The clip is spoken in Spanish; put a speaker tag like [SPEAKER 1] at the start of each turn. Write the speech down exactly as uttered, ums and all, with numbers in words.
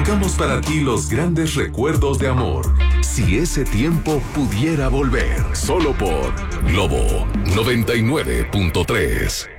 [SPEAKER 1] evocamos para ti los grandes recuerdos de amor. Si ese tiempo pudiera volver, solo por Globo noventa y nueve punto tres.